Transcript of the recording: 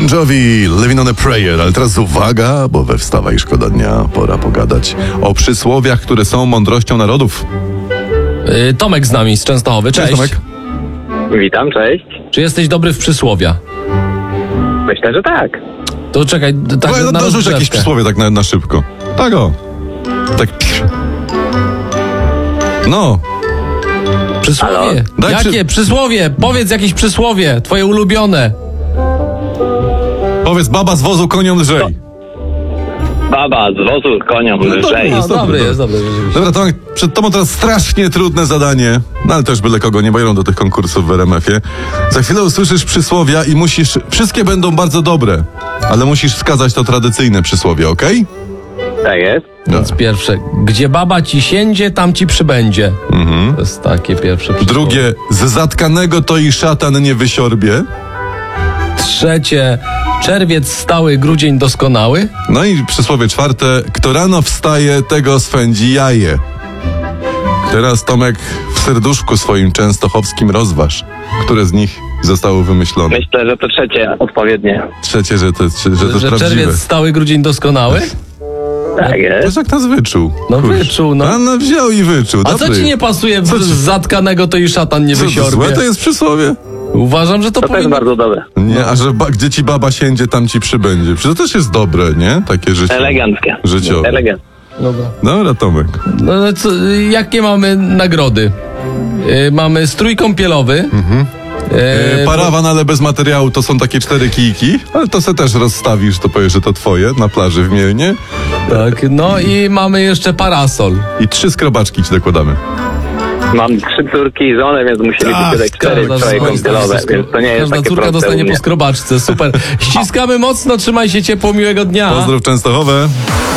Bon Jovi, Living on a Prayer. Ale teraz uwaga, bo we Wstawaj Szkoda Dnia pora pogadać o przysłowiach, które są mądrością narodów. Tomek z nami z Częstochowy. Cześć. Tomek. Witam, cześć. Czy jesteś dobry w przysłowia? Myślę, że tak. To czekaj, tak No, na dorzuć rozgrzewkę. jakieś przysłowie tak na szybko. Tak o. Tak. No. Przysłowie. Daj Jakie przysłowie? Powiedz jakieś przysłowie, twoje ulubione. Powiedz, baba z wozu koniom lżej. Baba z wozu koniom lżej. jest dobry, Dobry dobry. jest, dobry. rzeczywiście. Dobra, Tomek, przed tobą teraz strasznie trudne zadanie. No ale też byle kogo nie boją do tych konkursów w RMF-ie. Za chwilę usłyszysz przysłowia i musisz... Wszystkie będą bardzo dobre, ale musisz wskazać to tradycyjne przysłowie, okej? Tak jest. Więc pierwsze, gdzie baba ci siędzie, tam ci przybędzie. To jest takie pierwsze przysłowie. Drugie, z zatkanego to i szatan nie wysiorbie. Trzecie, czerwiec stały, grudzień doskonały. No i przysłowie czwarte, kto rano wstaje, tego swędzi jaje. Teraz, Tomek, w serduszku swoim częstochowskim rozważ, które z nich zostało wymyślone. Myślę, że to trzecie odpowiednie. Trzecie, że to Że prawdziwe. czerwiec stały, grudzień doskonały. Tak jest. Wiesz, jak nas wyczuł. No Kurczę. wyczuł, no. No wziął i wyczuł. A Dobry. co ci nie pasuje Co ci- z zatkanego to i szatan nie Co, to wysiorbie? złe to jest przysłowie? Uważam, że to To też powinno... bardzo dobre. Nie, a że gdzie ci baba siędzie, tam ci przybędzie. Przecież to też jest dobre, nie? Takie życie. Eleganckie. Życiowe. Eleganckie. Dobra. Dobra, Tomek. No, co, jakie mamy nagrody? Mamy strój kąpielowy. Parawan, ale bez materiału, to są takie 4 kijki, ale to se też rozstawisz, to powiesz, że to twoje, na plaży w Mielnie. Tak, no i mamy jeszcze parasol. I 3 skrobaczki ci dokładamy. Mam 3 córki i żonę, więc musielibyście dać 4 stroje kąpielowe, więc to nie jest Każda takie córka proste u dostanie mnie. po skrobaczce. Super. Ściskamy mocno, trzymaj się ciepło, miłego dnia. Pozdrów Częstochowę.